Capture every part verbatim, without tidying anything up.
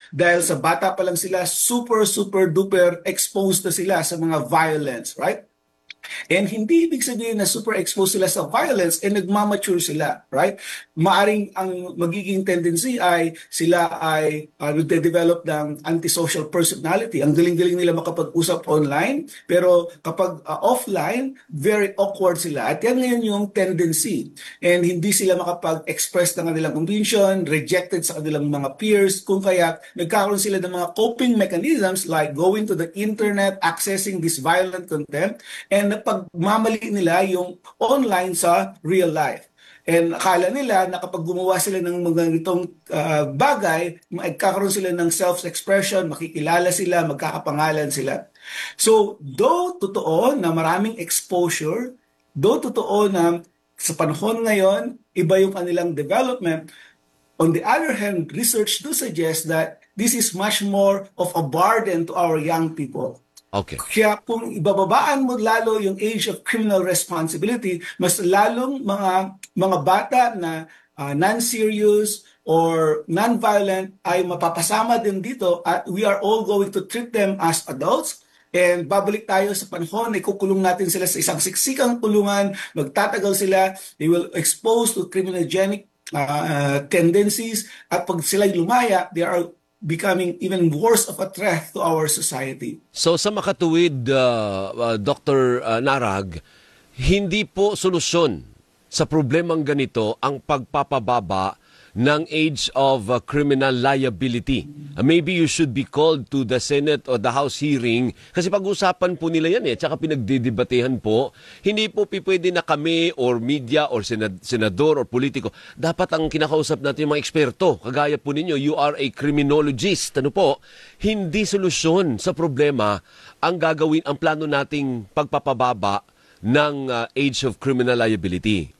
Dahil sa bata pa lang sila, super, super duper exposed na sila sa mga violence, right? And hindi ibig sabihin na super exposed sila sa violence and nagmamature sila, right? Maaring ang magiging tendency ay sila ay uh, nagde-develop ng antisocial personality. Ang galing-galing nila makapag-usap online, pero kapag uh, offline, very awkward sila. At yan ngayon yung tendency. And hindi sila makapag-express ng kanilang conviction, rejected sa kanilang mga peers, kung kaya nagkakaroon sila ng mga coping mechanisms like going to the internet, accessing this violent content, and napagmamali nila yung online sa real life. And akala nila na kapag gumawa sila ng mga itong uh, bagay, magkakaroon sila ng self-expression, makikilala sila, magkakapangalan sila. So, though totoo na maraming exposure, though totoo na sa panahon ngayon, iba yung kanilang development, on the other hand, research do suggest that this is much more of a burden to our young people. Okay. Kaya kung ibababaan mo lalo yung age of criminal responsibility, mas lalong mga mga bata na uh, non-serious or non-violent ay mapapasama din dito at we are all going to treat them as adults. And babalik tayo sa panahon, ikukulong natin sila sa isang siksikang kulungan, magtatagal sila, they will expose to criminogenic uh, tendencies, at pag sila'y lumaya, they are becoming even worse of a threat to our society. So sa makatuwid, uh, uh, Doctor Uh, Narag, hindi po solusyon sa problemang ganito ang pagpapababa ng age of uh, criminal liability. Uh, maybe you should be called to the Senate or the House hearing kasi pag-usapan po nila yan eh, tsaka pinagdidebatehan po. Hindi po pwede na kami or media or senad senador or politiko. Dapat ang kinakausap natin yung mga eksperto. Kagaya po ninyo, you are a criminologist. Ano po? Hindi solusyon sa problema ang gagawin, ang plano nating pagpapababa ng uh, age of criminal liability.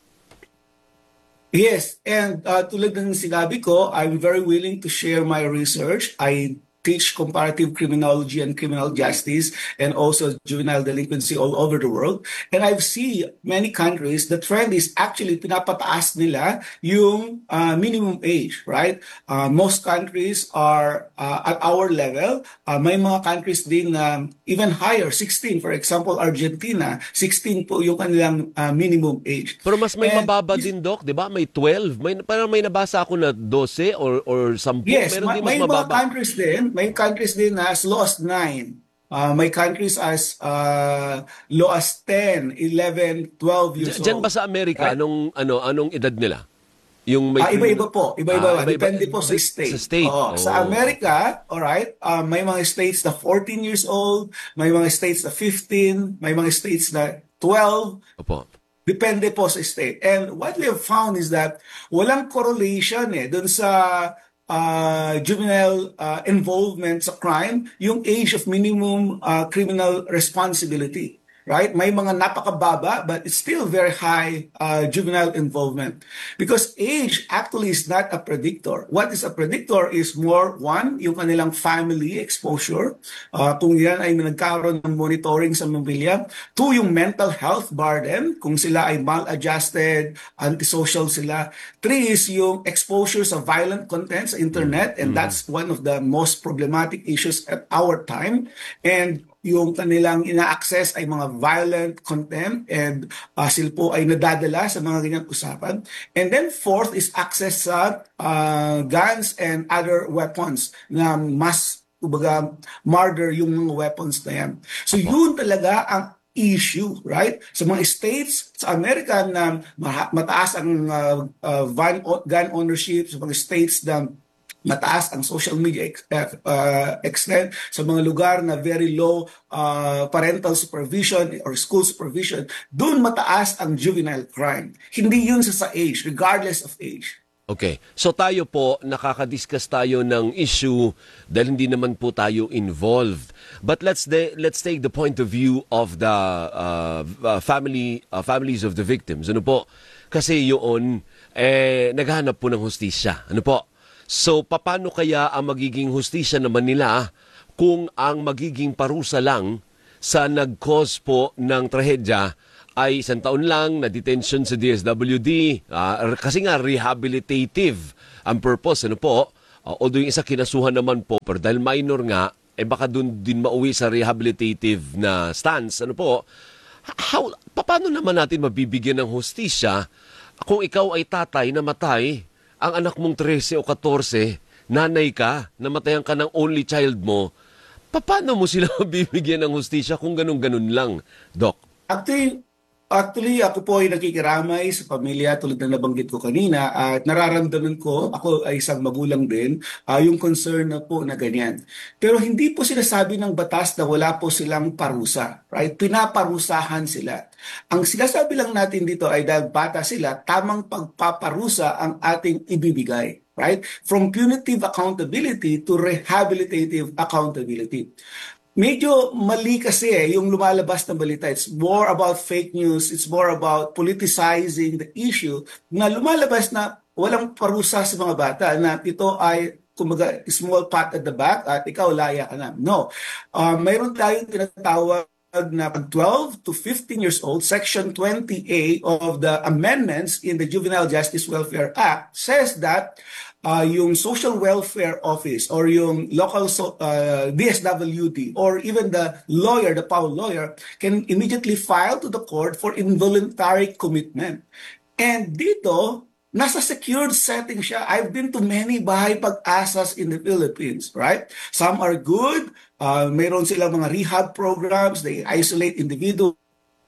Yes, and uh, tulad ng sinabi ko, I'm very willing to share my research. I teach comparative criminology and criminal justice and also juvenile delinquency all over the world. And I've seen many countries, the trend is actually pinapataas nila yung uh, minimum age, right? Uh, most countries are uh, at our level. Uh, may mga countries din na uh, even higher, sixteen. For example, Argentina, sixteen po yung kanilang uh, minimum age. Pero mas may and mababa din, Doc, di ba? May twelve. May, parang may nabasa ako na twelve or, or ten. Yes, Meron may, din mas may mababa. mga countries din, may countries din na as low as nine. Uh, may countries as uh, low as ten, eleven, twelve years Diyan, diyan old. ba sa Amerika, Right? anong, ano, anong edad nila? Yung may Ah, iba-iba po. Iba-iba. Ah, Depende po sa state. Sa state. Oo. Oh. Sa Amerika, alright, uh, may mga states na fourteen years old, may mga states na fifteen, may mga states na twelve. Opo. Depende po sa state. And what we have found is that walang correlation eh dun sa uh, juvenile uh, involvement sa crime, yung age of minimum uh, criminal responsibility. Right? May mga napakababa but it's still very high uh, juvenile involvement. Because age actually is not a predictor. What is a predictor is more, one, yung kanilang family exposure. Uh, kung yan ay nagkaroon ng monitoring sa pamilya. Two, yung mental health burden. Kung sila ay maladjusted, antisocial sila. Three is yung exposure sa violent content sa internet. And that's one of the most problematic issues at our time. And yung kanilang ina-access ay mga violent content and uh, sila po ay nadadala sa mga ganyang usapan. And then fourth is access sa uh, guns and other weapons na mas, ubaga, murder yung mga weapons na yan. So yun talaga ang issue, right? Sa mga states sa Amerika na mataas ang uh, uh, gun ownership, sa mga states na mataas ang social media uh, extent, sa mga lugar na very low uh, parental supervision or school supervision, doon mataas ang juvenile crime. Hindi yun sa, sa age, regardless of age. Okay. So tayo po, nakaka-discuss tayo ng issue dahil hindi naman po tayo involved. But let's de let's take the point of view of the uh, uh, family uh, families of the victims. Ano po? Kasi yun, eh, naghahanap po ng hustisya. Ano po? So, paano kaya ang magiging hustisya naman nila kung ang magiging parusa lang sa nag-cause po ng trahedya ay isang taon lang na detention sa D S W D? Uh, kasi nga, rehabilitative ang purpose, ano po? Uh, although yung isa kinasuhan naman po, pero dahil minor nga, eh baka dun din mauwi sa rehabilitative na stance. Ano po, how, paano naman natin mabibigyan ng hustisya kung ikaw ay tatay na matay, ang anak mong thirteen o fourteen, nanay ka, namatayan ka ng only child mo, paano mo sila mabibigyan ng hustisya kung ganun-ganun lang, Doc? Actually, Actually, ako po ay nakikiramay sa pamilya tulad na nabanggit ko kanina at nararamdaman ko, ako ay isang magulang din, uh, yung concern na po na ganyan. Pero hindi po sinasabi ng batas na wala po silang parusa, right? Pinaparusahan sila. Ang sinasabi lang natin dito ay dahil bata sila, tamang pagpaparusa ang ating ibibigay. Right? From punitive accountability to rehabilitative accountability. Medyo mali kasi eh, yung lumalabas na balita. It's more about fake news. It's more about politicizing the issue na lumalabas na walang parusa sa mga bata na ito ay kumbaga small pat at the back at ikaw laya ka na. No. Uh, mayroon tayong tinatawag na twelve to fifteen years old, Section twenty A of the amendments in the Juvenile Justice Welfare Act says that uh, yung Social Welfare Office or yung local so, uh, D S W D or even the lawyer, the P A W lawyer, can immediately file to the court for involuntary commitment. And dito, nasa secured setting siya. I've been to many bahay pag-asas in the Philippines, right? Some are good. Uh, mayroon silang mga rehab programs. They isolate individuals.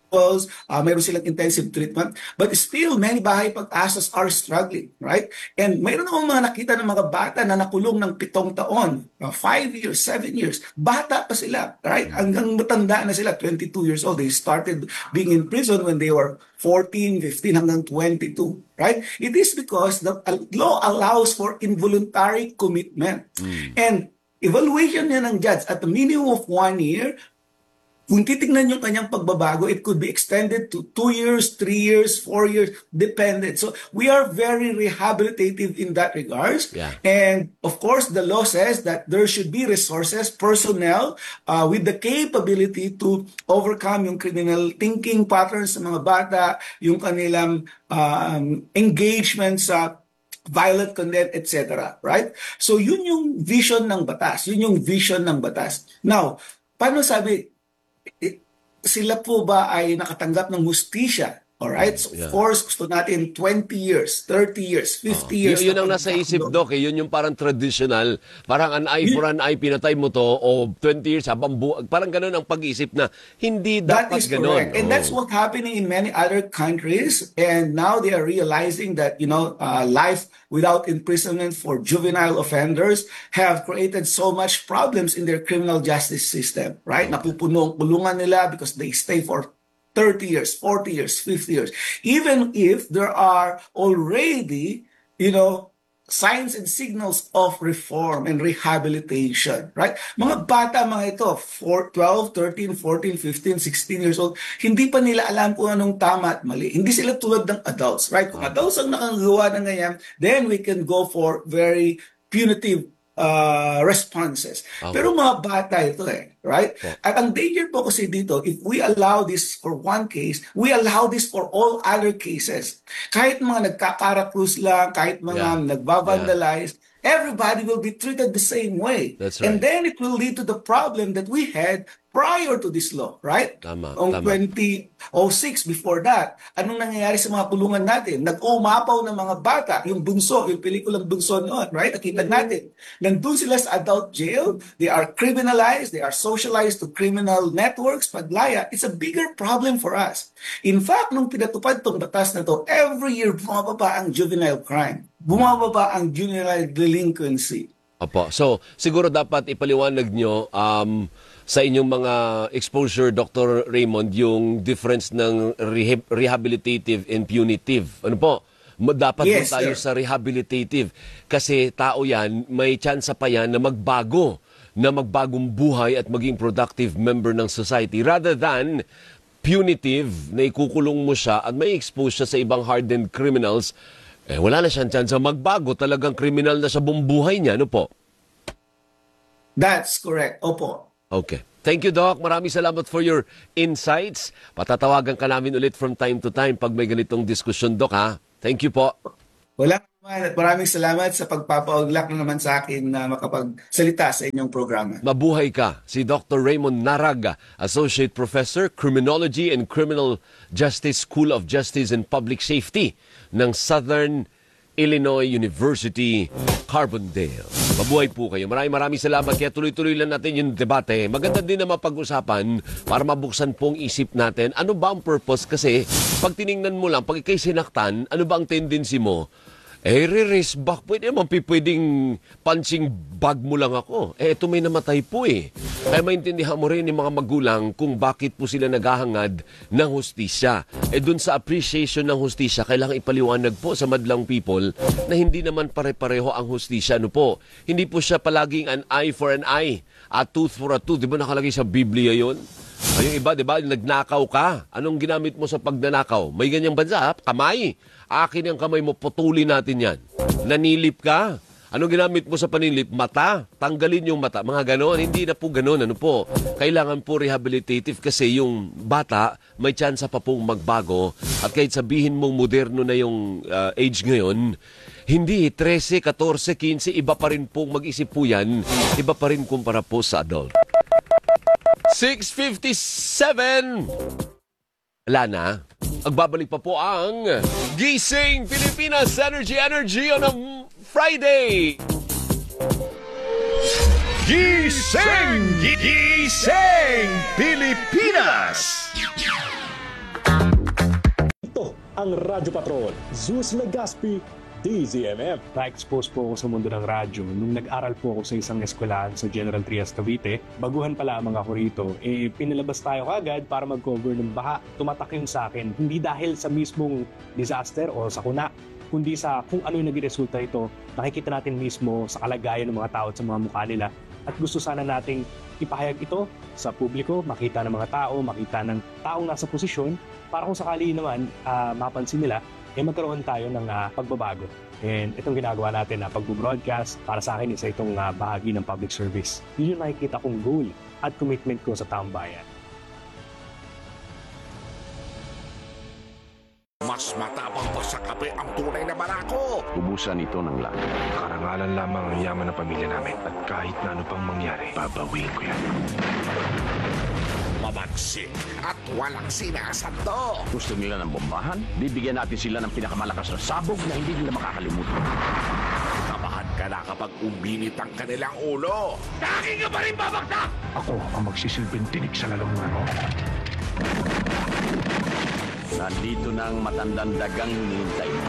Uh, mayroon silang intensive treatment. But still, many bahay pag-asas are struggling, right? And mayroon akong mga nakita ng mga bata na nakulong ng pitong taon, uh, five years, seven years. Bata pa sila, right? Hanggang matanda na sila, twenty-two years old. They started being in prison when they were fourteen, fifteen, hanggang twenty-two, right? It is because the law allows for involuntary commitment. Mm. And evaluation niya ng judge at a minimum of one year. Kung titignan yung kanyang pagbabago, it could be extended to two years, three years, four years, dependent. So we are very rehabilitative in that regards. Yeah. And of course, the law says that there should be resources, personnel, uh, with the capability to overcome yung criminal thinking patterns ng mga bata, yung kanilang um, engagement sa violent content, et cetera. Right? So yun yung vision ng batas. Yun yung vision ng batas. Now, paano sabi, sila po ba ay nakatanggap ng hustisya? Alright? So of Yeah. course, gusto natin twenty years, thirty years, fifty years. Yun, yun ang na nasa isip, pagkakalo. Doc. Eh. Yun yung parang traditional. Parang an eye for an eye, pinatay mo to, o twenty years, habang bu- parang ganun ang pag-isip na hindi That dapat is ganun. correct. And Oh. that's what's happening in many other countries. And now they are realizing that, you know, uh, life without imprisonment for juvenile offenders have created so much problems in their criminal justice system, right? Napupuno ang kulungan nila because they stay for thirty years, forty years, fifty years. Even if there are already, you know, signs and signals of reform and rehabilitation, right? Mga bata, mga ito, four, twelve, thirteen, fourteen, fifteen, sixteen years old, hindi pa nila alam kung anong tama at mali. Hindi sila tulad ng adults, right? Kung adults ang nakagawa ng ganyan, then we can go for very punitive uh, responses. Okay. Pero mga bata ito eh, right? At ang danger po kasi dito, if we allow this for one case, we allow this for all other cases. Kahit mga nagkakarakrus lang, kahit mga Yeah. nagvavandalize, everybody will be treated the same way. That's right. And then it will lead to the problem that we had prior to this law, right? Tama, Noong tama. twenty oh six, before that, anong nangyayari sa mga kulungan natin? Nag-umapaw ng mga bata, yung bunso, yung pelikulang bunso noon, right? Nakita natin. Nandun sila sa adult jail, they are criminalized, they are socialized to criminal networks, paglaya. It's a bigger problem for us. In fact, nung pinatupad tong batas na to, every year bumababa ang juvenile crime. Bumababa ang juvenile delinquency. Opo. So, siguro dapat ipaliwanag nyo um, sa inyong mga exposure, Doctor Raymond, yung difference ng reha- rehabilitative and punitive. Ano po? Ma- Dapat Yes, doon tayo sir. sa rehabilitative. Kasi tao yan, may tsansa pa yan na magbago, na magbagong buhay at maging productive member ng society. Rather than punitive, na ikukulong mo siya at may expose siya sa ibang hardened criminals, eh, wala na siyang tsansa magbago. Talagang criminal na sa buong buhay niya. Ano po? That's correct. Opo. Okay. Thank you, Doc. Maraming salamat for your insights. Patatawagan ka namin ulit from time to time pag may ganitong diskusyon, Doc, ha? Thank you po. Wala At maraming salamat sa pagpapauglak na naman sa akin na makapagsalita sa inyong programa. Mabuhay ka. Si Doctor Raymond Naraga, Associate Professor, Criminology and Criminal Justice School of Justice and Public Safety ng Southern Illinois University, Carbondale. Mabuhay po kayo. Maraming maraming salamat. Kaya tuloy-tuloy lang natin yung debate. Maganda din na mapag-usapan para mabuksan pong isip natin. Ano ba ang purpose? Kasi pag tiningnan mo lang, pag ikay sinaktan, ano ba ang tendency mo? Eh, re-race back. Pwede naman, pwedeng punching bag mo lang ako. Eh, ito may namatay po eh. Kaya maintindihan mo rin yung mga magulang kung bakit po sila naghahangad ng hustisya. Eh, dun sa appreciation ng hustisya, kailangan ipaliwanag po sa madlang people na hindi naman pare-pareho ang hustisya. Ano po? Hindi po siya palaging an eye for an eye, a tooth for a tooth. Di ba nakalagay sa Biblia yon? Yung iba, di ba, nagnakaw ka. Anong ginamit mo sa pagnanakaw? May ganyang bansa, ha? Kamay. Akin ang kamay mo, putulin natin yan. Nanilip ka. Anong ginamit mo sa panilip? Mata. Tanggalin yung mata. Mga ganon. Hindi na po ganon. Ano po? Kailangan po rehabilitative kasi yung bata may tsansa pa pong magbago. At kahit sabihin mong moderno na yung uh, age ngayon, hindi. thirteen, fourteen, fifteen, iba pa rin pong mag-isip po yan. Iba pa rin kumpara po sa adult. six fifty-seven. Wala na. Magbabalik pa po ang Gising Pilipinas Energy Energy on a Friday. Gising! Gising Pilipinas! Ito ang Radyo Patrol, Zeus Legaspi, D Z M M. Na-expose po ako sa mundo ng radyo nung nag-aral po ako sa isang eskwelahan sa General Trias, Cavite. Baguhan pa lamang ako rito, eh pinalabas tayo kagad para mag-cover ng baha. Tumatak yun sa akin, hindi dahil sa mismong disaster o sakuna, kundi sa kung ano yung naging resulta ito. Nakikita natin mismo sa kalagayan ng mga tao at sa mga mukha nila. At gusto sana nating ipahayag ito sa publiko, makita ng mga tao, makita ng taong nasa posisyon, para kung sakali naman uh, mapansin nila, eh magkaroon tayo ng uh, pagbabago. And itong ginagawa natin na uh, pag-broadcast, para sa akin isa itong uh, bahagi ng public service. Yun yung nakikita kong goal at commitment ko sa taong bayan. Mas matapang pa sa kape ang tunay na barako. Ubusan ito ng lahat. Karangalan lamang ang yaman ng pamilya namin. At kahit na ano pang mangyari, babawiin ko yan. Mabagsik at walang sinasando. Gusto nila ng bombahan? Bibigyan natin sila ng pinakamalakas na sabog na hindi nila makakalimutan. Kabahan ka na kapag uminit ang kanilang ulo. Daki ka pa rin babagsak! Ako ang magsisilbing tinig sa lalungan mo. Nandito na ang matandang dagang hinihintay mo.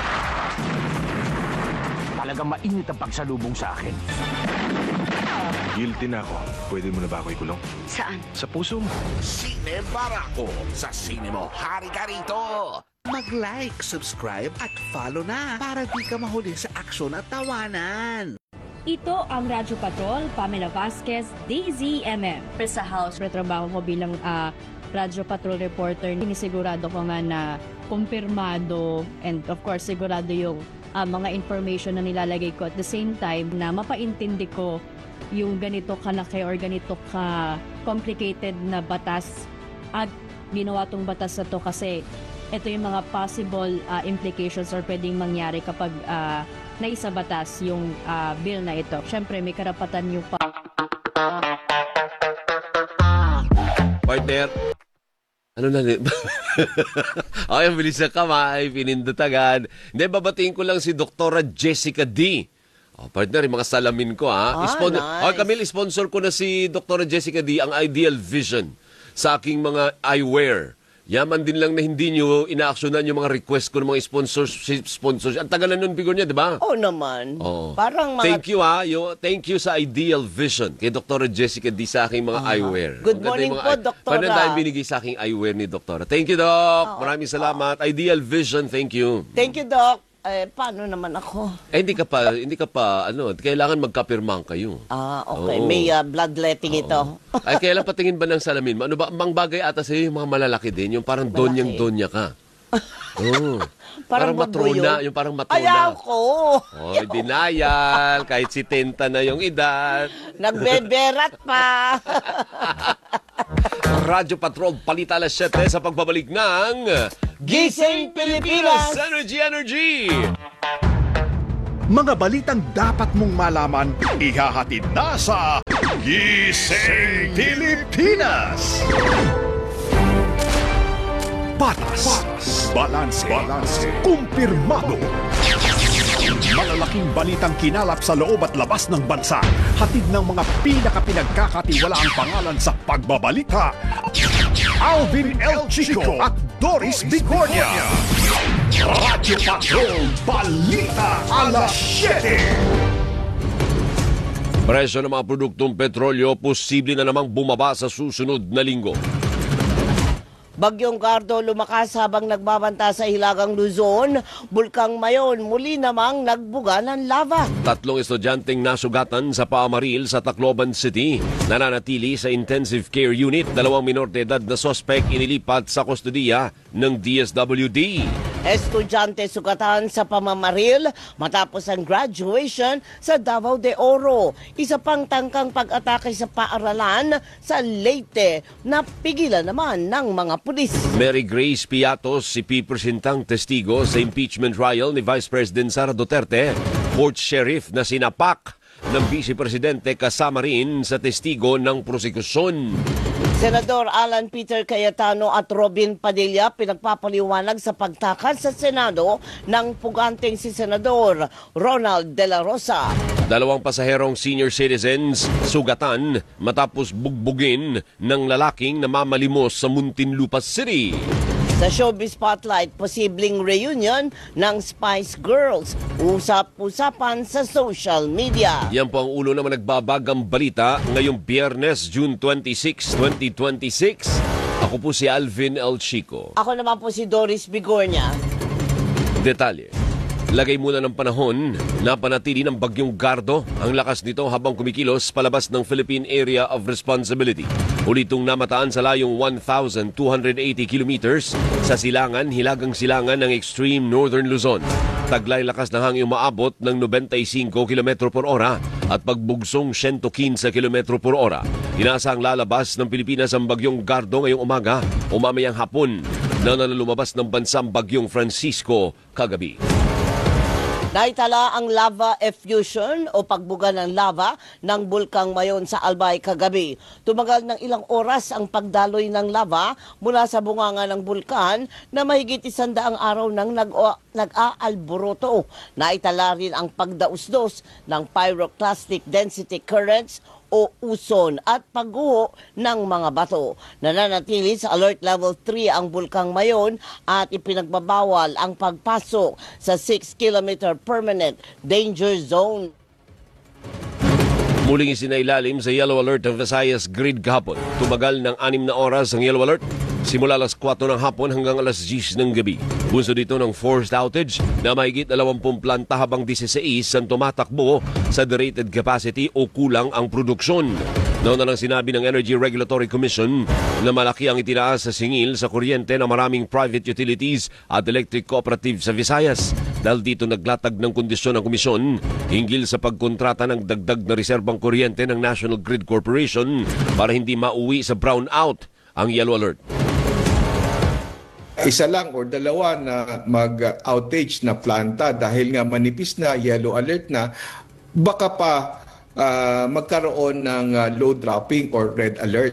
Talagang mainit ang pagsalubong sa akin. Guilty na ako. Pwede mo na ba ako ikulong? Saan? Sa puso mo. Sine Barako. Sa sine mo, hari ka rito. Mag-like, subscribe at follow na para di ka mahuli sa aksyon at tawanan. Ito ang Radyo Patrol, Pamela Vasquez, D Z M M. Sa house, retrabaho ko bilang uh, Radyo Patrol reporter. Sinisigurado ko nga na kumpirmado and of course sigurado yung uh, mga information na nilalagay ko at the same time na mapaintindi ko yung ganito kalaki or ganito ka complicated na batas at ginawa tong batas na to kasi ito yung mga possible uh, implications or pwedeng mangyari kapag uh, naisa batas yung uh, bill na ito. Siyempre may karapatan yung pa partner. Ano na din? Okay, ang bilis na kamay, pinindutagan. Hindi, babatiin ko lang si Doktora Jessica D. Oh, partner, yung mga salamin ko, ha? Ah, Spon- nice. Oh, Camille, sponsor ko na si Doktora Jessica D, ang Ideal Vision sa aking mga eyewear. Yaman din lang na hindi nyo inaaksyonan yung mga request ko ng mga sponsorship. sponsors. Ang tagal na nun figure niya, di ba? Oo naman. Oh. Parang mga... Thank you ha. Yo, thank you sa Ideal Vision kay Doktora Jessica D sa aking mga Uh-huh. eyewear. Good Ang ganda morning yung mga po, eye- Doktora. Paano tayong binigay sa aking eyewear ni Doktora? Thank you, Doc. Maraming salamat. Ideal Vision, thank you. Thank you, Doc. Eh, paano naman ako? Eh, hindi ka pa, hindi ka pa, ano, kailangan magkapirmang kayo. Ah, okay. Oo. May uh, bloodletting ito. Ay, kailan patingin ba ng salamin mo? Ano ba, mang bagay ata sa'yo yung mga malalaki din, yung parang donyang-donya ka. Oo. Parang matrona, babuyo. yung parang matrona. Ayaw ko. Oy, denial, kahit si Tenta na yung edad. Nagbeberat pa. Radyo Patrol, palita alas siyete sa pagbabalik ng Gising Pilipinas! Energy Energy! Mga balitang dapat mong malaman, ihahatid na sa Gising Pilipinas! Patas, balanse, balanse, kumpirmado. Malalaking balitang kinalap sa loob at labas ng bansa. Hatid ng mga pinakapinagkakatiwalaang pangalan sa pagbabalita. Alvin L. Chico at Doris Bigornia. Radyo Patrol Balita Alas siyete. Presyo ng mga produktong petrolyo posible na namang bumaba sa susunod na linggo. Bagyong Gardo lumakas habang nagbabanta sa Hilagang Luzon. Bulkang Mayon muli namang nagbuga ng lava. Tatlong estudyanteng nasugatan sa Paamaril sa Tacloban City. Nananatili sa intensive care unit. Dalawang minor de edad na sospek inilipat sa kustodiya ng D S W D. Estudyante sugatan sa Pamamaril matapos ang graduation sa Davao de Oro. Isa pang tangkang pag-atake sa paaralan sa Leyte na pigilan naman ng mga pulis. Mary Grace Piatos, si pipresentang testigo sa impeachment trial ni Vice President Sara Duterte. Court Sheriff na sinapak ng Vice Presidente kasama rin sa testigo ng prosekusyon. Senador Alan Peter Cayetano at Robin Padilla pinagpapaliwanag sa pagtakas sa Senado ng puganteng si Senador Ronald De La Rosa. Dalawang pasaherong senior citizens sugatan matapos bugbugin ng lalaking namamalimos sa Muntinlupa City. Sa Showbiz Spotlight, posibleng reunion ng Spice Girls. Usap-usapan sa social media. Yan po ang ulo naman nagbabagang balita ngayong Biyernes, June twenty-sixth, twenty twenty-six. Ako po si Alvin L. Chico. Ako naman po si Doris Bigornia. Detalye. Lagay muna ng panahon na panatili ng Bagyong Gardo ang lakas nito habang kumikilos palabas ng Philippine Area of Responsibility. Ulitong namataan sa layong one thousand two hundred eighty kilometers sa silangan, hilagang silangan ng extreme northern Luzon. Taglay lakas ng hangin umaabot ng ninety-five kilometro por ora at pagbugsong one hundred fifteen kilometro por ora. Inaasang lalabas ng Pilipinas ang Bagyong Gardo ngayong umaga o mamayang hapon na nalumabas ng bansang Bagyong Francisco kagabi. Naitala ang lava effusion o pagbuga ng lava ng Bulkang Mayon sa Albay kagabi. Tumagal ng ilang oras ang pagdaloy ng lava mula sa bunganga ng bulkan na mahigit isandaang araw nang nag-aalboroto. Naitala rin ang pagdausdos ng pyroclastic density currents o uson at pagguho ng mga bato. Nananatili sa Alert Level three ang Bulkang Mayon at ipinagbabawal ang pagpasok sa six kilometer permanent danger zone. Muling isinailalim sa Yellow Alert ang Visayas Grid kahapon. Tumagal ng anim na oras ang Yellow Alert simula alas kwatro ng hapon hanggang alas diyes ng gabi. Bunso dito ng forced outage na mahigit dalawampung planta habang disiseis ang tumatakbo sa derated capacity o kulang ang produksyon. Noon na lang sinabi ng Energy Regulatory Commission na malaki ang itinaas sa singil sa kuryente ng maraming private utilities at electric cooperative sa Visayas. Dahil dito naglatag ng kondisyon ng komisyon hinggil sa pagkontrata ng dagdag na reserbang kuryente ng National Grid Corporation para hindi mauwi sa brownout ang Yellow Alert. Isa lang or dalawa na mag-outage na planta dahil nga manipis na, yellow alert na, baka pa uh, magkaroon ng uh, load dropping or red alert.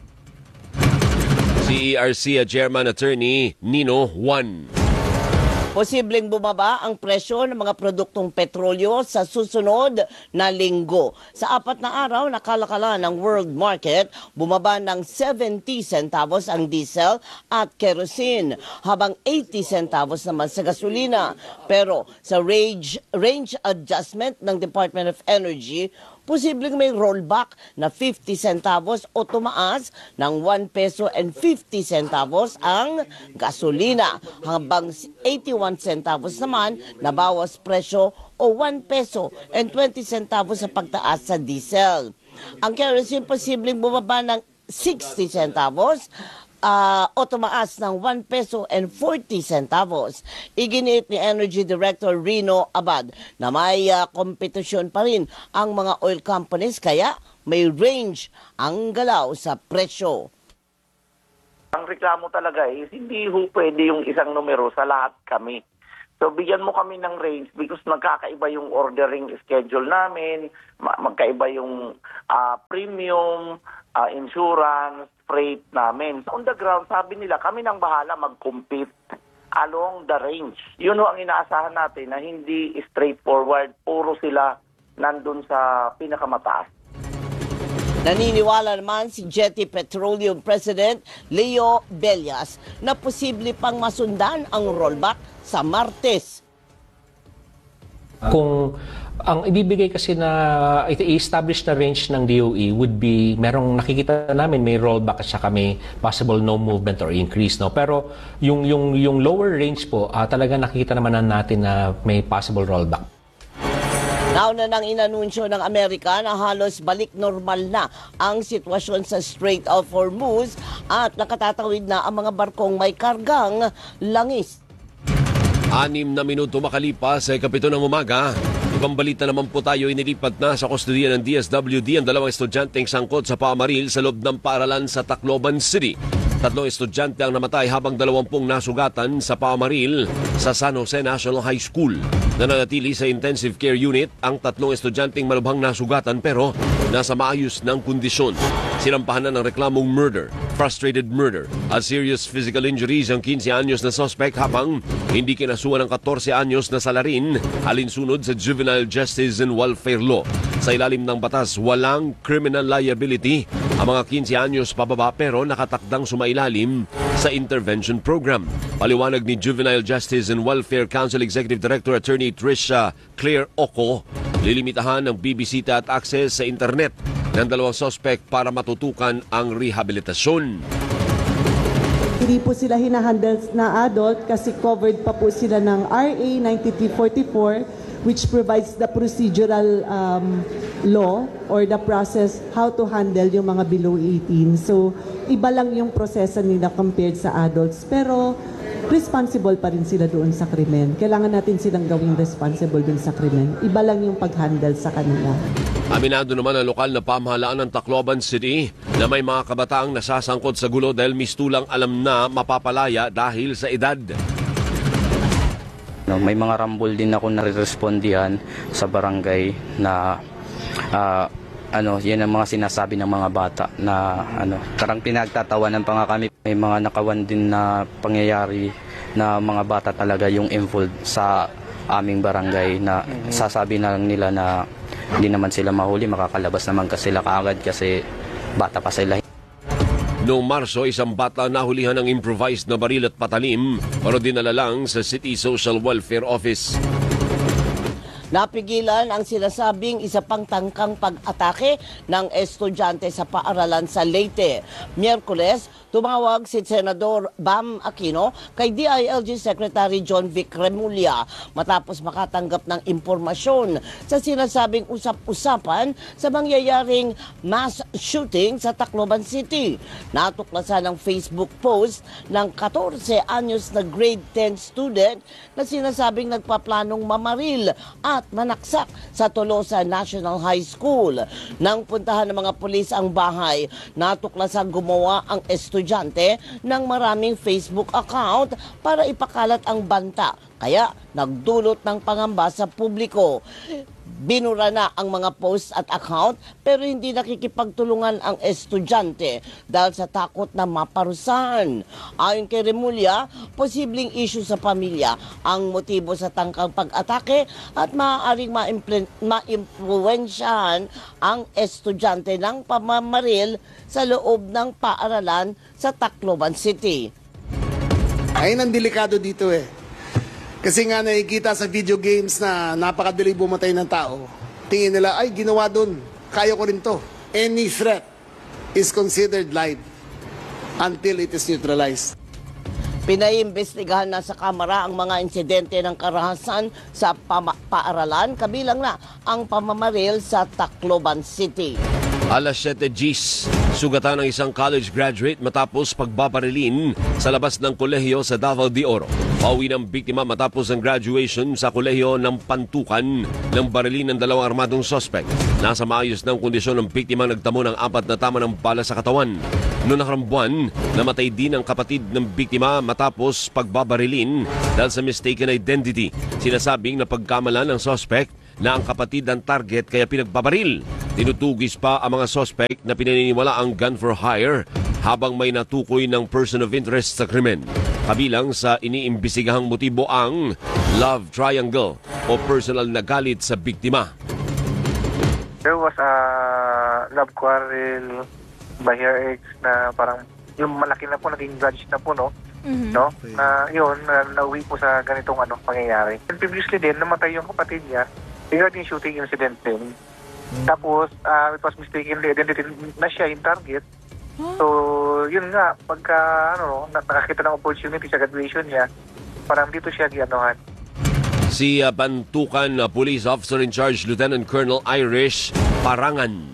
Si E R C Chairman Attorney Nino Juan. Posibleng bumaba ang presyo ng mga produktong petrolyo sa susunod na linggo. Sa apat na araw, nakalakala ng world market, bumaba ng seventy centavos ang diesel at kerosene, habang eighty centavos naman sa gasolina. Pero sa range, range adjustment ng Department of Energy, posibleng may rollback na fifty centavos o tumaas ng one peso and fifty centavos ang gasolina, habang eighty-one centavos naman na bawas presyo o one peso and twenty centavos sa pagtaas sa diesel. Ang kerosene posibleng bumaba ng sixty centavos Uh, o tumaas ng one peso and forty centavos. Iginiit ni Energy Director Rino Abad na may uh, kompetisyon pa rin ang mga oil companies kaya may range ang galaw sa presyo. Ang reklamo talaga is hindi ho pwede yung isang numero sa lahat kami. So bigyan mo kami ng range because nagkakaiba yung ordering schedule namin, ma- magkaiba yung uh, premium, uh, insurance, freight namin. So on the ground, sabi nila, kami nang bahala mag-compete along the range. Yun ho ang inaasahan natin na hindi straightforward, puro sila nandun sa pinakamataas. Naniniwala naman si Jetty Petroleum President Leo Bellas na posible pang masundan ang rollback sa Martes. Kung ang ibibigay kasi na i-establish na range ng D O E would be, merong nakikita namin may rollback at saka may possible no movement or increase, no? Pero yung yung yung lower range po, uh, talaga nakikita naman natin na may possible rollback. Nauna nang inanunsyo ng Amerika na halos balik normal na ang sitwasyon sa Strait of Hormuz at nakatatawid na ang mga barkong may kargang langis. Anim na minuto makalipas sa kapito ng umaga. Ibang balita naman po tayo, inilipat na sa kustodiya ng D S W D ang dalawang estudyanteng sangkot sa pamaril sa loob ng paaralan sa Tacloban City. Tatlong estudyante ang namatay habang dalawampung nasugatan sa pamaril sa San Jose National High School. Nananatili sa intensive care unit ang tatlong estudyanteng malubhang nasugatan pero nasa maayos ng kondisyon. Sinampahan na ng reklamong murder, frustrated murder at serious physical injuries ang quince anyos na suspect habang hindi kinasuhan ng fourteen anyos na salarin alinsunod sa Juvenile Justice and Welfare Law. Sa ilalim ng batas, walang criminal liability ang mga quince anyos pababa pero nakatakdang sumailalim sa intervention program. Paliwanag ni Juvenile Justice and Welfare Council Executive Director Attorney Trisha Claire Oco, lilimitahan ng bibisita at access sa internet ng dalawang suspect para matutukan ang rehabilitasyon. Hindi po sila hinahandle na adult kasi covered pa po sila ng R A ninety-three forty-four which provides the procedural um, law or the process how to handle yung mga below eighteen. So, iba lang yung proseso nila compared sa adults. Pero, responsible pa rin sila doon sa krimen. Kailangan natin silang gawing responsible doon sa krimen. Iba lang yung pag-handle sa kanila. Aminado naman ang lokal na pamahalaan ng Tacloban City na may mga kabataang nasasangkot sa gulo dahil mistulang alam na mapapalaya dahil sa edad. No, may mga rambol din ako nare-respondihan sa barangay na uh, ano, yan ang mga sinasabi ng mga bata na ano, parang pinagtatawanan pa nga kami. May mga nakawan din na pangyayari na mga bata talaga yung involved sa aming barangay na sasabi na lang nila na hindi naman sila mahuli, makakalabas naman kasi sila kaagad kasi bata pa sila. Noong Marso, isang bata nahulihan ng improvised na baril at patalim pero dinala lang sa City Social Welfare Office. Napigilan ang sinasabing isa pang tangkang pag-atake ng estudyante sa paaralan sa Leyte. Miyerkules, tumawag si Senador Bam Aquino kay D I L G Secretary John Vic Remulla matapos makatanggap ng impormasyon sa sinasabing usap-usapan sa mangyayaring mass shooting sa Tacloban City. Natuklasan ng Facebook post ng fourteen anyos na grade ten student na sinasabing nagpaplanong mamaril at manaksak sa Tolosa National High School. Nang puntahan ng mga pulis ang bahay, natuklasan gumawa ang estudyante ng maraming Facebook account para ipakalat ang banta. Kaya nagdulot ng pangamba sa publiko. Binura na ang mga post at account pero hindi nakikipagtulungan ang estudyante dahil sa takot na maparusahan. Ayon kay Remulla, posibleng issue sa pamilya ang motibo sa tangkang pag-atake at maaaring ma-impluwensyahan ang estudyante ng pamamaril sa loob ng paaralan sa Tacloban City. Ayun ang delikado dito eh. Kasi nga nakikita sa video games na napakadali bumatay ng tao. Tingin nila, ay ginawa dun, kaya ko rin to. Any threat is considered live until it is neutralized. Pinaimbestigahan na sa Kamara ang mga insidente ng karahasan sa paaralan, kabilang na ang pamamaril sa Tacloban City. Alas siyete Gs, sugatan ng isang college graduate matapos pagbabarilin sa labas ng kolehiyo sa Davao de Oro. Pauwi ng biktima matapos ang graduation sa kolehiyo ng Pantukan ng barilin ng dalawang armadong suspect. Nasa maayos ng kondisyon ng biktima, nagtamo ng apat na tama ng bala sa katawan. Noong nakaraang buwan, namatay din ang kapatid ng biktima matapos pagbabarilin dahil sa mistaken identity. Sinasabing napagkamalan ng suspect na ang kapatid ang target kaya pinagbabaril. Tinutugis pa ang mga suspect na pinaniniwala ang gun for hire habang may natukoy ng person of interest sa krimen. Kabilang sa iniimbestigahang motibo ang love triangle o personal na galit sa biktima. There was a love quarrel by her ex na parang yung malaki na po, naging grudge na po, no? Mm-hmm. No? Na yun, na nauwi po sa ganitong ano, pangyayari. And previously din, namatay yung kapatid niya regarding shooting incident din. Mm-hmm. Tapos, uh, it was mistakenly identity na siya yung target. Huh? So, yun nga, pagka ano, nakakita ng opportunity sa graduation niya, parang dito siya gianohan. Si uh, Pantukan uh, Police Officer in Charge Lieutenant Colonel Irish Parangan.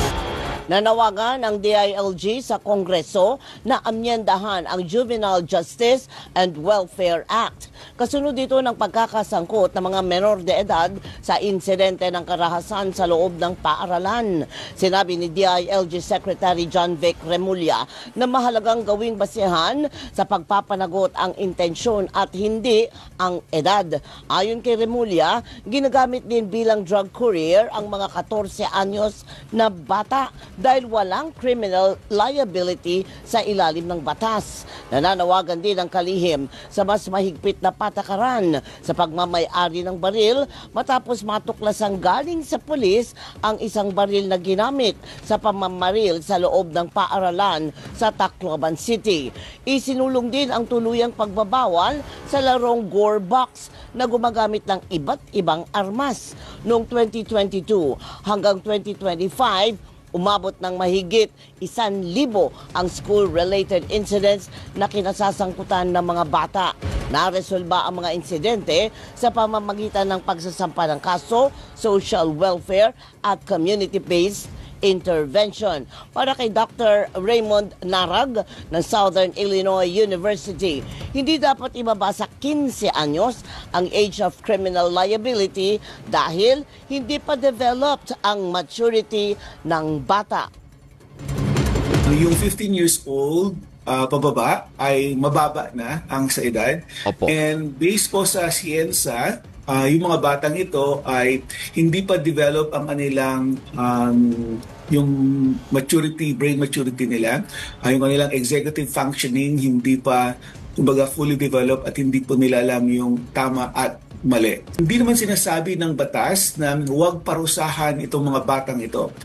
Nanawagan ang D I L G sa Kongreso na amyendahan ang Juvenile Justice and Welfare Act. Kasunod dito ng pagkakasangkot ng mga menor de edad sa insidente ng karahasan sa loob ng paaralan. Sinabi ni D I L G Secretary John Vic Remulla na mahalagang gawing basehan sa pagpapanagot ang intensyon at hindi ang edad. Ayon kay Remulla, ginagamit din bilang drug courier ang mga fourteen anyos na bata dahil walang criminal liability sa ilalim ng batas. Nananawagan din ang kalihim sa mas mahigpit na patakaran sa pagmamay-ari ng baril matapos matuklasang galing sa pulis ang isang baril na ginamit sa pamamaril sa loob ng paaralan sa Tacloban City. Isinulong din ang tuluyang pagbabawal sa larong Gore Box na gumagamit ng iba't ibang armas. Noong twenty twenty-two hanggang twenty twenty-five, umabot ng mahigit isan libo ang school-related incidents na kinasasangkutan ng mga bata. Naresolba ang mga insidente sa pamamagitan ng pagsasampa ng kaso, social welfare at community-based intervention. Para kay Doctor Raymond Narag ng Southern Illinois University, hindi dapat ibaba sa fifteen anyos ang age of criminal liability dahil hindi pa developed ang maturity ng bata. Yung fifteen years old uh, pababa ay mababa na ang sa edad. Opo. And based po sa siyensa, Uh, yung mga batang ito ay hindi pa develop ang kanilang um, yung maturity, brain maturity nila. Uh, yung kanilang executive functioning hindi pa kumbaga fully developed at hindi po nila alam yung tama at mali. Hindi naman sinasabi ng batas na huwag parusahan itong mga batang ito.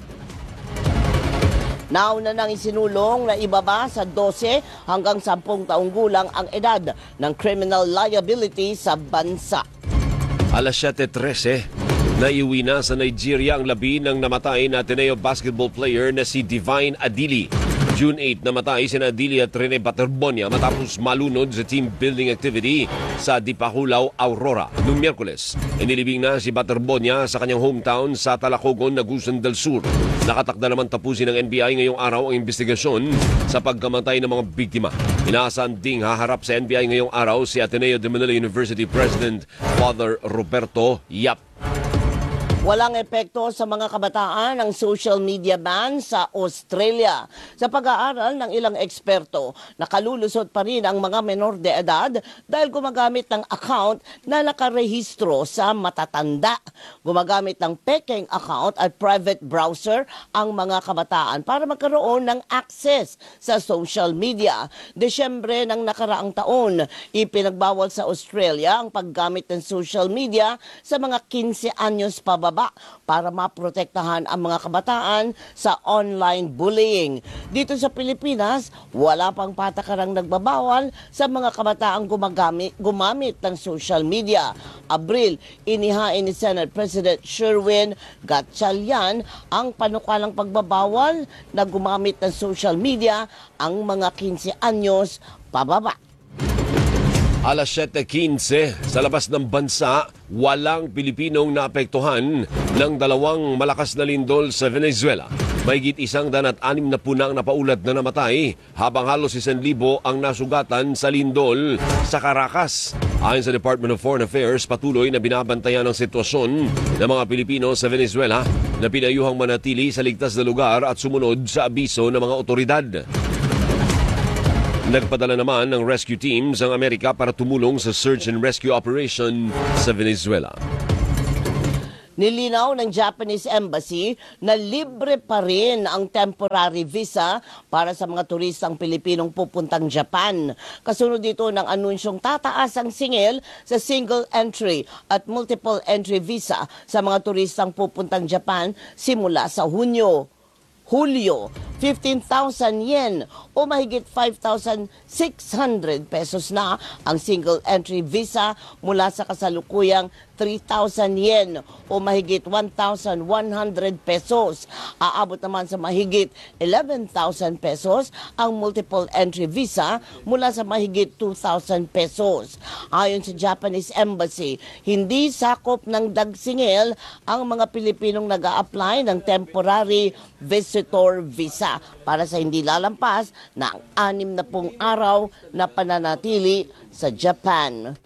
Nauna nang isinulong na ibaba sa twelve hanggang ten taong gulang ang edad ng criminal liability sa bansa. Alas siyete trese, naiuwi na sa Nigeria ang labi ng namatay na Ateneo basketball player na si Divine Adili. June eighth, namatay si Adili at Rene Baterbonia matapos malunod sa team building activity sa Dipahulaw, Aurora. Noong Miyerkules, inilibing na si Baterbonia sa kanyang hometown sa Talacogon, Nagusan del Sur. Nakatakda naman tapusin ng N B I ngayong araw ang investigasyon sa pagkamatay ng mga biktima. Inaasahan ding haharap sa N B I ngayong araw si Ateneo de Manila University President Father Roberto Yap. Walang epekto sa mga kabataan ang social media ban sa Australia. Sa pag-aaral ng ilang eksperto, nakalulusot pa rin ang mga menor de edad dahil gumagamit ng account na nakarehistro sa matatanda. Gumagamit ng peking account at private browser ang mga kabataan para magkaroon ng access sa social media. Desyembre ng nakaraang taon, ipinagbawal sa Australia ang paggamit ng social media sa mga fifteen anyos pababa para maprotektahan ang mga kabataan sa online bullying. Dito sa Pilipinas, wala pang patakarang nagbabawal sa mga kabataang gumagamit, gumamit ng social media. Abril, inihain ni Senate President Sherwin Gatchalian ang panukalang pagbabawal na gumamit ng social media ang mga fifteen anyos pababa. Alas siyete quince, sa labas ng bansa, walang Pilipinong naapektuhan ng dalawang malakas na lindol sa Venezuela. Mahigit isang dan at anim na punang napaulat na namatay, habang halos isang libo ang nasugatan sa lindol sa Caracas. Ayon sa Department of Foreign Affairs, patuloy na binabantayan ang sitwasyon ng mga Pilipino sa Venezuela na pinayuhang manatili sa ligtas na lugar at sumunod sa abiso ng mga otoridad. Nagpadala naman ng rescue teams ang Amerika para tumulong sa search and rescue operation sa Venezuela. Nilinaw ng Japanese Embassy na libre pa rin ang temporary visa para sa mga turistang Pilipinong pupuntang Japan. Kasunod dito ng anunsyong tataas ang singil sa single entry at multiple entry visa sa mga turistang pupuntang Japan simula sa Hunyo. Hulyo, fifteen thousand yen o mahigit five thousand six hundred pesos na ang single entry visa mula sa kasalukuyang three thousand yen o mahigit one thousand one hundred pesos. Aabot naman sa mahigit eleven thousand pesos ang multiple entry visa mula sa mahigit two thousand pesos. Ayon sa Japanese Embassy, hindi sakop ng dagsingil ang mga Pilipinong nag-a-apply ng temporary visitor visa para sa hindi lalampas na anim na pung araw na pananatili sa Japan.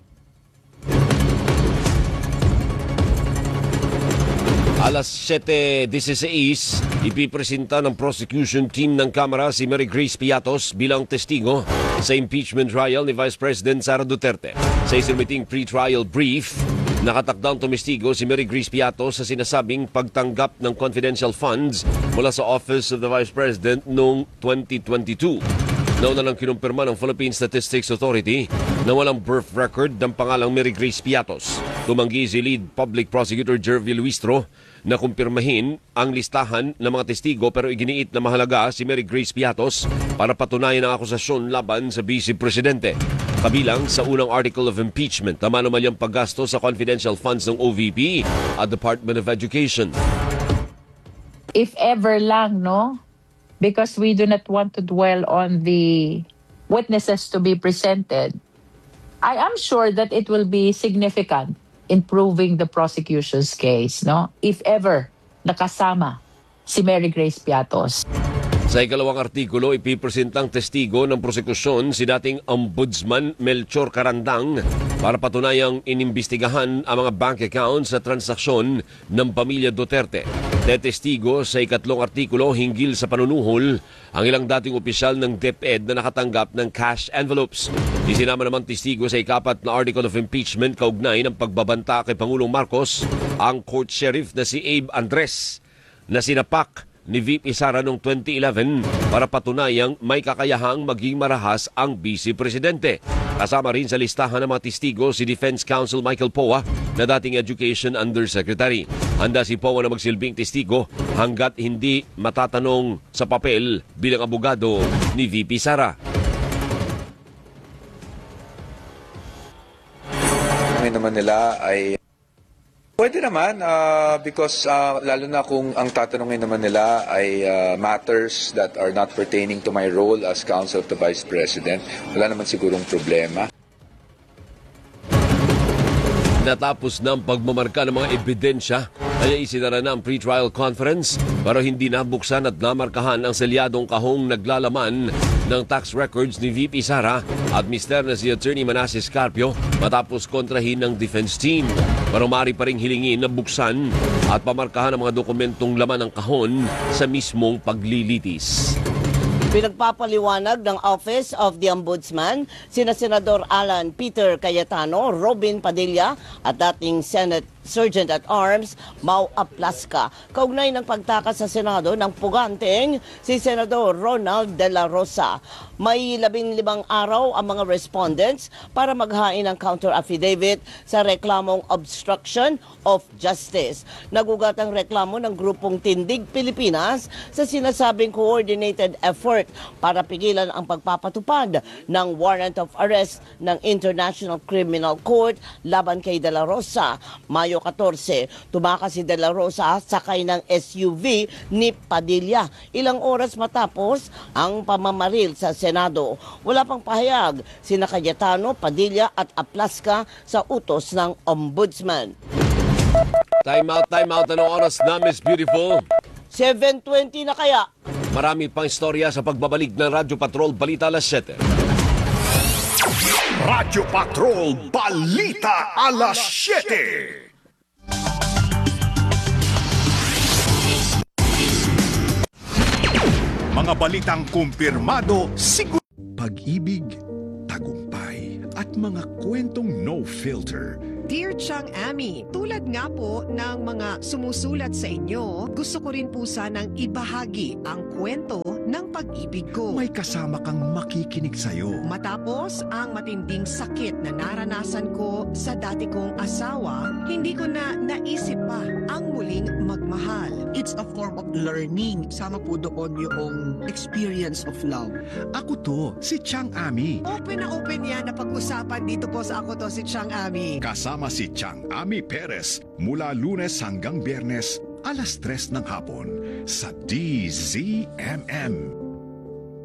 Alas siyete dieciséis, ipipresenta ng prosecution team ng Kamara si Mary Grace Piatos bilang testigo sa impeachment trial ni Vice President Sara Duterte. Sa isang pre-trial brief, nakatakdang tumestigo si Mary Grace Piatos sa sinasabing pagtanggap ng confidential funds mula sa Office of the Vice President noong twenty twenty-two. Nauna lang kinumpirma ng Philippine Statistics Authority na walang birth record ng pangalang Mary Grace Piatos. Tumanggi si Lead Public Prosecutor Jervy Luistro na kumpirmahin ang listahan ng mga testigo pero iginiit na mahalaga si Mary Grace Piatos para patunayan ang akusasyon laban sa Vice Presidente. Kabilang sa unang article of impeachment na manumalyang paggasto sa confidential funds ng O V P at Department of Education. If ever lang, no? Because we do not want to dwell on the witnesses to be presented, I am sure that it will be significant in proving the prosecution's case, no? If ever nakasama si Mary Grace Piatos. Sa ikalawang artikulo, ipipresentang testigo ng prosekusyon si dating Ombudsman Melchor Carandang para patunayang inimbestigahan ang mga bank accounts sa transaksyon ng pamilya Duterte. Tetestigo sa ikatlong artikulo hinggil sa panunuhol ang ilang dating opisyal ng DepEd na nakatanggap ng cash envelopes. Isinama naman testigo sa ikapat na article of impeachment kaugnay ng pagbabanta kay Pangulong Marcos ang court sheriff na si Abe Andres na sinapak ni V P Sara noong twenty eleven para patunayang may kakayahang maging marahas ang Vice Presidente. Kasama rin sa listahan ng mga testigo si Defense Counsel Michael Poa na dating Education Undersecretary. Handa si Poa na magsilbing testigo hanggat hindi matatanong sa papel bilang abogado ni V P Sara. Ngayon naman nila ay pwede naman uh, because uh, lalo na kung ang tatanungin naman nila ay uh, matters that are not pertaining to my role as counsel of the Vice President, wala naman sigurong problema. Natapos ng pagmamarka ng mga ebidensya, kaya isinara na ang pre-trial conference pero hindi nabuksan at namarkahan ang selyadong kahong naglalaman ng tax records ni V P Sara at mister na si Attorney Manasseh Scarpio matapos kontrahin ng defense team. Pero maaari pa ring hilingin na buksan at pamarkahan ang mga dokumentong laman ng kahon sa mismong paglilitis. Pinagpapaliwanag ng Office of the Ombudsman sina Senador Alan Peter Cayetano, Robin Padilla at dating Senate Sergeant at Arms Mau Aplaska. Kaugnay ng pagtakas sa Senado ng puganteng si Senador Ronald De La Rosa. May labing limang araw ang mga respondents para maghain ng counter affidavit sa reklamong obstruction of justice. Nagugat ang reklamo ng grupong Tindig Pilipinas sa sinasabing coordinated effort para pigilan ang pagpapatupad ng warrant of arrest ng International Criminal Court laban kay De La Rosa. Mayo fourteen, tumakas si De La Rosa sakay ng S U V ni Padilla. Ilang oras matapos ang pamamaril sa Senado. Wala pang pahayag sina Cayetano, Padilla at Aplaska sa utos ng Ombudsman. Time out, time out. Anong oras na, Miss Beautiful? seven twenty na kaya? Marami pang istorya sa pagbabalik ng Radyo Patrol Balita Alas siyete. Radyo Patrol Balita Alas siyete. Mga balitang kumpirmado, siguro. Pag-ibig, tagumpay, at mga kwentong no filter. Dear Chang Ami, tulad nga po ng mga sumusulat sa inyo, gusto ko rin po sanang ibahagi ang kwento ng pag-ibig ko. May kasama kang makikinig sa'yo. Matapos ang matinding sakit na naranasan ko sa dati kong asawa, hindi ko na naisip pa ang muling magmahal. It's a form of learning. Sama po doon yung experience of love. Ako to, si Chang Ami. Open na open yan na pag-usapan dito po sa Ako To, si Chang Ami. Kasama si Chang Ami Perez mula Lunes hanggang Biyernes, alas tres ng hapon sa D Z M M.